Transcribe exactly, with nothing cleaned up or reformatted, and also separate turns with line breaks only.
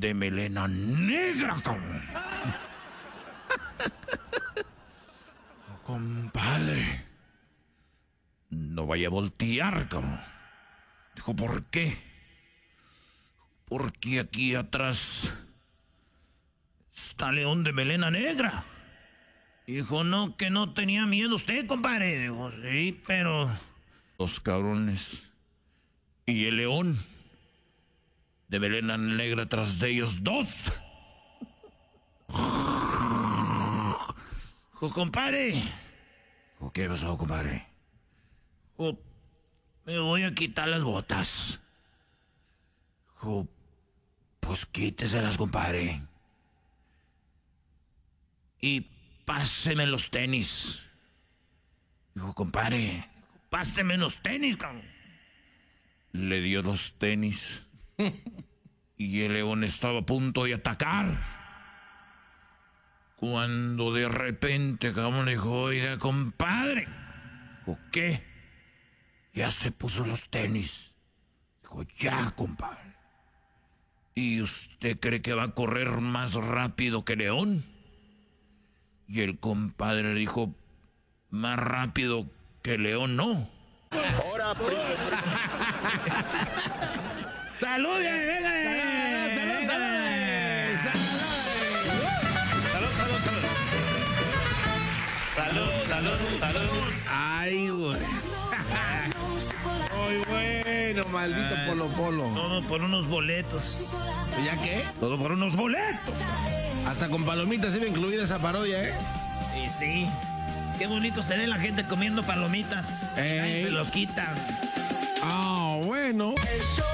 de melena negra, cabrón. Oh, compadre, no vaya a voltear, cabrón. Dijo, ¿por qué? Porque aquí atrás está León de melena negra. Dijo, no, que no tenía miedo usted, compadre. Dijo, sí, pero... Los cabrones y el león de melena negra tras de ellos dos. Dijo, compadre. Dijo, ¿qué pasó, compadre? Dijo, me voy a quitar las botas. Dijo, pues quíteselas, compadre. Y páseme los tenis. Dijo, compadre, páseme los tenis, cabrón. Le dio los tenis. Y el león estaba a punto de atacar. Cuando de repente, cabrón, le dijo, oiga, compadre. Dijo, ¿qué? Ya se puso los tenis. Dijo, ya, compadre. ¿Y usted cree que va a correr más rápido que León? Y el compadre dijo, más rápido que León, no.
Ahora, primo.
¡Salud, venga!
¡Salud, salud, salud! ¡Salud, salud, salud! ¡Salud, salud, salud!
¡Ay, güey!
Muy bueno, maldito
Ay,
Polo Polo.
Todo por unos boletos.
¿Ya qué?
Todo por unos boletos.
Hasta con palomitas iba incluida esa parodia, ¿eh?
Y sí. Qué bonito se ve la gente comiendo palomitas.
Ey.
Ay, se los quitan.
Ah, bueno.